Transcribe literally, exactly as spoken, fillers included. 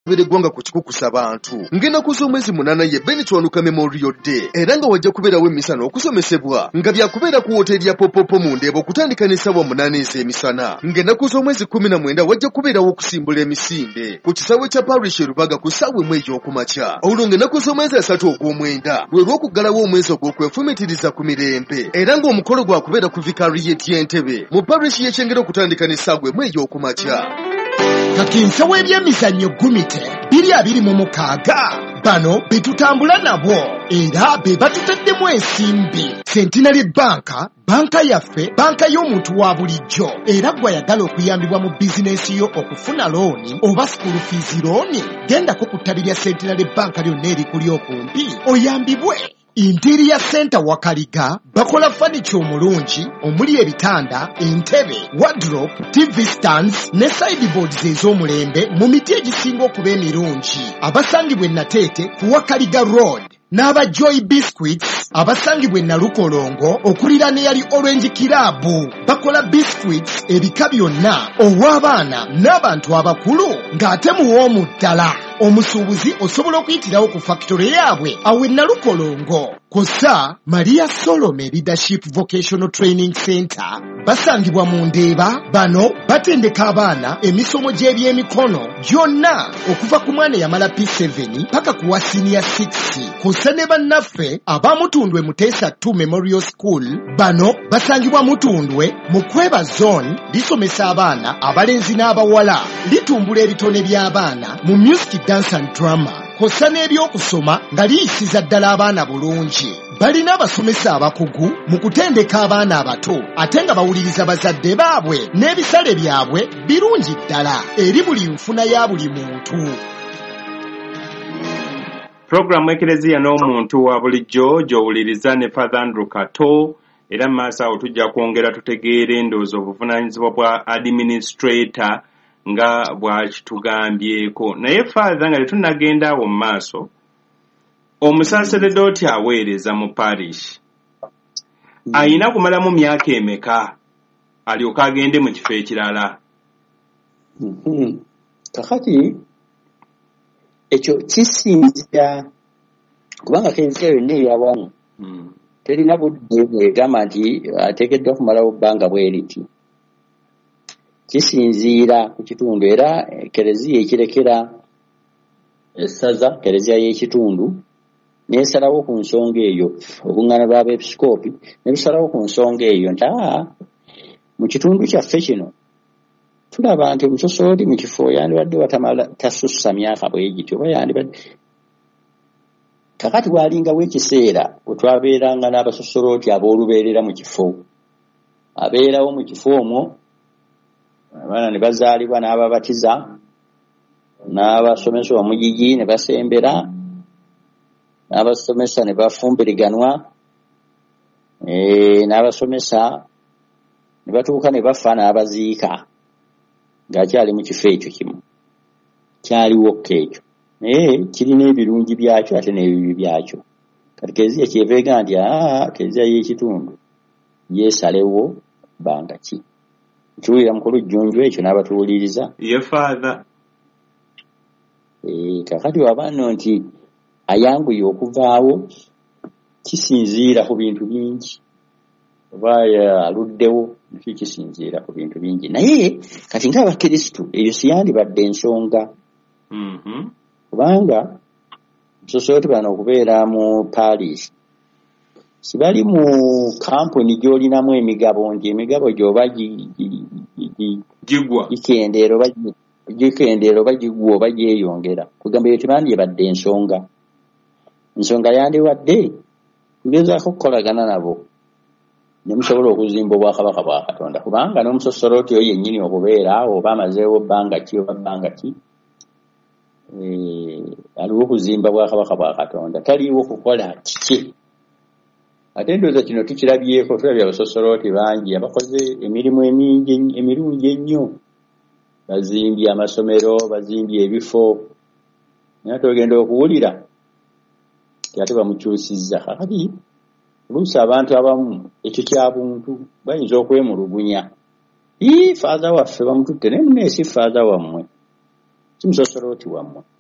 bere gwanga ku kikukusa abantu ngenda kusomezi munana ye Benitwanuka Memorial Day era nga wajja kubeerawo emisana okusomesebwa nga byakubeera ku hoteli ya Popopo mu Ndeebo kutandika n'essaawa munaana ez'emisana ngenda kusomezi kumi na mwenda wajja kubeerawo okusimbula emisinde ku kisaawe kya Parish Rubaga ku ssaawa emu ey'okumakya olwo ngenda kusomezi asatu ogw'omwenda lwe lw'okuggalawo omwezi ogw'okwefumitiriza ku mirembe era ng'omukolo gwakubeera ku Vicariyeti y'Entebbe mu Parish y'e Kyengera okutandika n'essaawa emu ey'okumakya. Kakinsa w'ebyemizannyo Gumite biri abiri mu mukaaga bano be tutambula nabo era be batutaddemu ensimbi. Centenary Banka, banka yaffe, banka y'omuntu wa bulijjo era gw'ayagala okuyambibwa mu bizinesi yo okufuna looni oba school fees looni gendako ku ttabi lya Centenary Banka lyonna erikuli okumpi oyambibwe. Interior Center Wakaliga bakola furniture omulungi omuli ebitanda, entebe, wardrobe, T V stands ne sideboards ez'omulembe mu miti egisinga okuba emirungi. Abasangibwa e Nateete ku Wakaliga Road n'aba Joy Biscuits abasangibwa e Nalukolongo okulira ne yali Orange Kirabu bakola biscuits ebika byonna ow'abaana n'abantu abakulu ng'ate muwoomu ddala. Omusuubuzi osobola okuyitirawo ku factory yaabwe awe Nalukolongo. Kosa Maria Solomon Leadership Vocational Training Center basangibwa mu Ndeeba. Bano batendeka abaana emisomo gy'ebyemikono gyonna okuva ku mwana yamala P seven paka ku wa senior six. Kosa ne bannaffe abamutundwe Muteesa two Memorial School bano basangibwa Mutundwe mu Kweba Zone lisomesa abaana abalenzi n'abawala litumbula ebitone by'abaana mu music dance and drama. Kosa n'ebyokusoma nga liyisiza ddala abaana bulungi. Balina abasomesa abakugu mu kutendeka abaana abato ate nga bawuliriza bazadde baabwe n'ebisale byabwe birungi ddala eri buli nfuna ya buli muntu. Programu Ekereziya n'omuntu wa bulijjo gy'owuliriza ne Father Andrew Kato era mu maaso awo tujja kwongera tutegeere endowooza obuvunaanyizibwa bwa administrator nga bwakitugambyeko. Naye Father nga tetunnagenda awo mu maaso, omusaseredooti aweereza mu parish ayina kumalamu myaka emeka alyoka agende mu kifo ekirala? Kakati ekyo kisinzira kubanga Ekereziya yonna ey'awamu terina budde bwegamba nti ateekeddwa kumalawo bbanga bweriti. Kisinziira ku kitundu era Ekereziya ekirekera essaza Ekereziya y'ekitundu n'esalawo ku nsonga eyo. Obuŋŋaano bw'abeepisikoopi ne busalawo ku nsonga eyo nti aa mu kitundu kyaffe kino tulaba nti omusosooli mu kifo yandibadde watamala tasussa myaka bwe gityo oba yandibadde. Kakati waalingawo ekiseera bwe twabeeranga n'abasosolooti aboolubeerera mu kifo. Abeerawo mu kifo omwo abaana ne bazaalibwa n'ababatiza n'abasomesa omugigi ne basembera n'abasomesa ne bafumbiriganwa n'abasomesa ne batuuka ne bafa n'abaziika ng'akyali mu kifo ekyo kimu. Kyaliwo ekyo naye kirina ebirungi byakyo ate n'ebibi byakyo. Kati Ekereziya kyeva ega nti aa Ekereziya y'ekitundu yeesalewo bbanga ki. Tuwulira mukulu Jjunju ekyo n'abatuwuliriza. Ye Father. Eh, kakati waba nno nti ayanguye okuvaawo kisinziira ku bintu bingi. Oba aluddewo nakyo kisinziira ku bintu bingi. Naye kati ng'Abakristu eyo siyandibadde ensonga. Mm-hmm. Kubanga sosooti bano okubeera mu parish sibali mu kampuni gy'olinamu emigabo nti emigabo gy'oba gigwa gikendeera oba gikendeera oba gigwa oba gyeyongera. Kugamba eyo tebandibadde ensonga. Ensonga yandiwadde kugezaako okukolagana nabo ne musobola okuzimba obwakabaka bwa Katonda kubanga n'omusosolooti oyo yennyini okubeera awo oba amazeewo bbanga ki oba bbanga ki aliwo okuzimba bwakabaka bwa Katonda taliwo kukola kiki. Ate ndowooza kino tukirabyeko tulabye abasosolooti bangi abakoze emirimu emingi emirungi ennyo. Bazimbye amasomero, bazimbye ebifo. Naye togenda okuwulira ate bamukyusizza. Kakati oluusi abantu abamu ekyo kya buntu bayinza okwemulugunya. Ii Father waffe bamututte naye munne si Father wammwe, si musosolooti wammwe.